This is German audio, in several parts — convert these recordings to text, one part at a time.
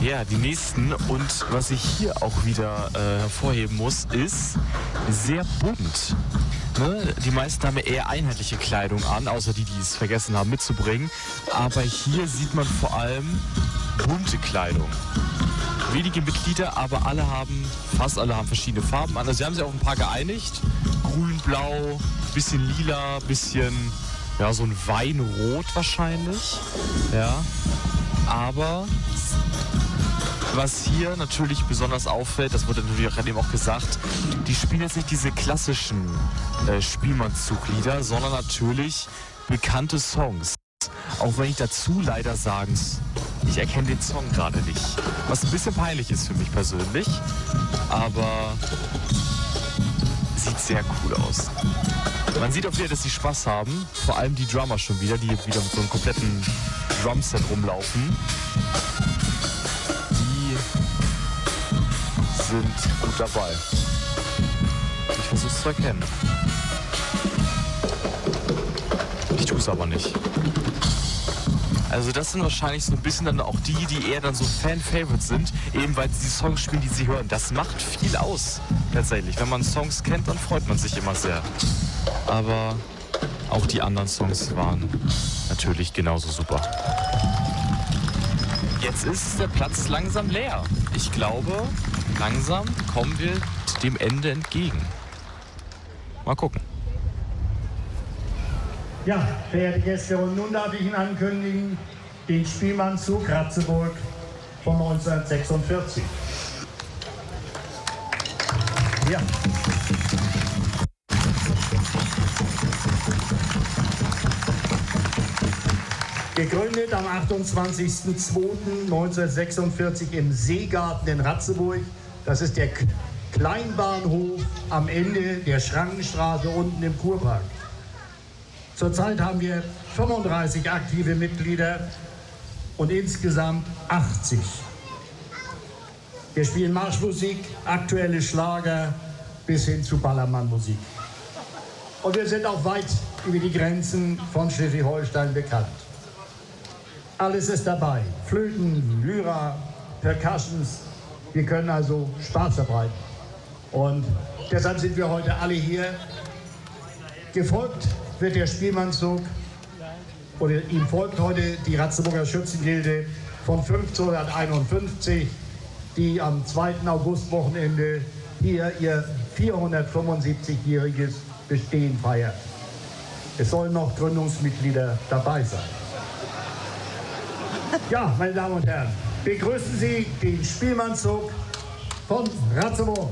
Ja, die nächsten. Und was ich hier auch wieder hervorheben muss, ist sehr bunt. Ne? Die meisten haben ja eher einheitliche Kleidung an, außer die es vergessen haben mitzubringen. Aber hier sieht man vor allem bunte Kleidung. Wenige Mitglieder, aber fast alle haben verschiedene Farben an. Also sie haben sich auf ein paar geeinigt. Grün, blau, bisschen lila, bisschen, ja, so ein Weinrot wahrscheinlich. Ja, aber was hier natürlich besonders auffällt, das wurde natürlich auch gerade eben auch gesagt, die spielen jetzt nicht diese klassischen Spielmannszug-Lieder, sondern natürlich bekannte Songs. Auch wenn ich dazu leider sagen, ich erkenne den Song gerade nicht. Was ein bisschen peinlich ist für mich persönlich, aber sieht sehr cool aus. Man sieht auch wieder, dass sie Spaß haben. Vor allem die Drummer schon wieder, die wieder mit so einem kompletten Drumset rumlaufen. Die sind gut dabei. Ich versuche es zu erkennen. Ich tue es aber nicht. Also das sind wahrscheinlich so ein bisschen dann auch die eher dann so Fan-Favorites sind, eben weil sie die Songs spielen, die sie hören. Das macht viel aus, tatsächlich. Wenn man Songs kennt, dann freut man sich immer sehr. Aber auch die anderen Songs waren natürlich genauso super. Jetzt ist der Platz langsam leer. Ich glaube, langsam kommen wir dem Ende entgegen. Mal gucken. Ja, verehrte Gäste, und nun darf ich Ihnen ankündigen, den Spielmannszug Ratzeburg von 1946. Ja. Gegründet am 28.02.1946 im Seegarten in Ratzeburg. Das ist der Kleinbahnhof am Ende der Schrankenstraße unten im Kurpark. Zurzeit haben wir 35 aktive Mitglieder und insgesamt 80. Wir spielen Marschmusik, aktuelle Schlager bis hin zu Ballermannmusik. Und wir sind auch weit über die Grenzen von Schleswig-Holstein bekannt. Alles ist dabei. Flöten, Lyra, Percussions. Wir können also Spaß verbreiten. Und deshalb sind wir heute alle hier. Gefolgt wird der Spielmannszug, oder ihm folgt heute die Ratzeburger Schützengilde von 1551, die am 2. Augustwochenende hier ihr 475-jähriges Bestehen feiert. Es sollen noch Gründungsmitglieder dabei sein. Ja, meine Damen und Herren, begrüßen Sie den Spielmannszug von Ratzeburg.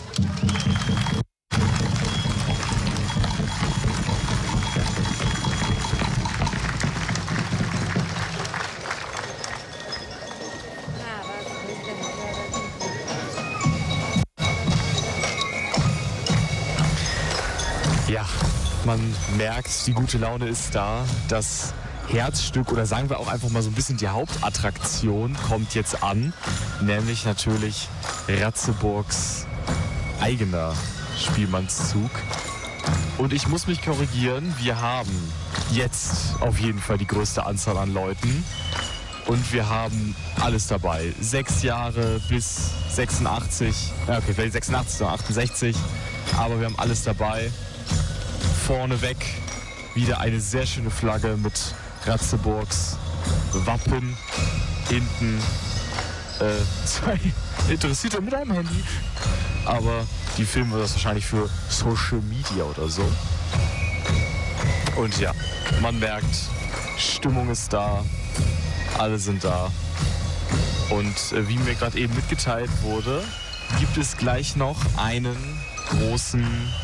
Ja, man merkt, die gute Laune ist da. Das Herzstück, oder sagen wir auch einfach mal so ein bisschen die Hauptattraktion, kommt jetzt an. Nämlich natürlich Ratzeburgs eigener Spielmannszug. Und ich muss mich korrigieren, wir haben jetzt auf jeden Fall die größte Anzahl an Leuten. Und wir haben alles dabei. 6 Jahre bis 86. Ja, okay, vielleicht 86 oder 68. Aber wir haben alles dabei. Vorneweg wieder eine sehr schöne Flagge mit Ratzeburgs Wappen. Hinten 2 Interessierte mit einem Handy. Aber die filmen wir das wahrscheinlich für Social Media oder so. Und ja, man merkt, Stimmung ist da. Alle sind da. Und wie mir gerade eben mitgeteilt wurde, gibt es gleich noch einen großen,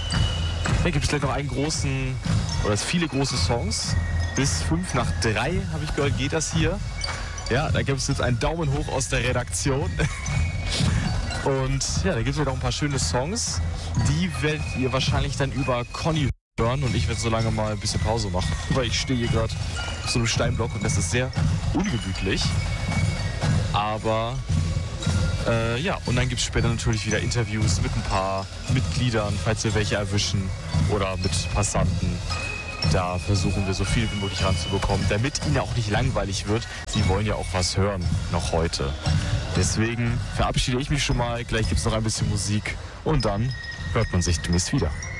oder viele große Songs. Bis 5 nach 3, habe ich gehört, geht das hier. Ja, da gibt es jetzt einen Daumen hoch aus der Redaktion. Und ja, da gibt es noch ein paar schöne Songs. Die werdet ihr wahrscheinlich dann über Conny hören. Und ich werde so lange mal ein bisschen Pause machen. Weil ich stehe hier gerade auf so einem Steinblock und das ist sehr ungemütlich. Aber ja, und dann gibt es später natürlich wieder Interviews mit ein paar Mitgliedern, falls wir welche erwischen, oder mit Passanten. Da versuchen wir so viel wie möglich ranzubekommen, damit ihnen auch nicht langweilig wird. Sie wollen ja auch was hören, noch heute. Deswegen verabschiede ich mich schon mal. Gleich gibt es noch ein bisschen Musik und dann hört man sich demnächst wieder.